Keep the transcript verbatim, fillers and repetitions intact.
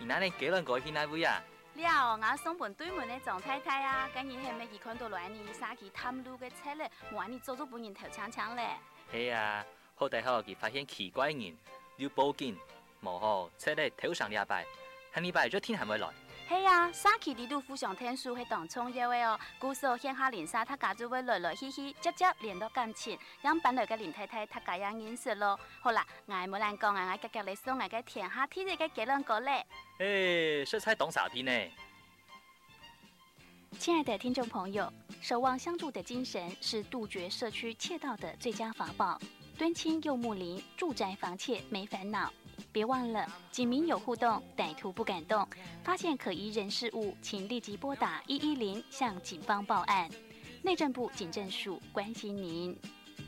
你那里给人过去哪位啊？ 了，我送本对门的总太太啊，今日还没去看到来呢，杀去探路的车嘞，我话你做做本人头抢抢嘞。 系啊，好大后佢發現奇怪人，要報警，冇好車咧頭上兩擺，下禮拜咗天係咪來？ 係啊，殺去啲都互相聽書係當重要嘅哦，故事獻下連沙，他家就會來來去去，接接聯絡感情，讓搬來嘅連太太他家樣認識咯。好啦，我冇人講啊，我夾夾嚟送我嘅天下天地嘅幾兩個咧。 誒，說猜懂傻片呢？ 親愛的聽眾朋友，守望相助的精神是杜絕社區竊盜的最佳法寶。敦親又睦鄰，住宅防竊沒煩惱。別忘了，警民有互動，歹徒不敢動。發現可疑人事物，請立即撥打一一零向警方報案。內政部警政署關心您。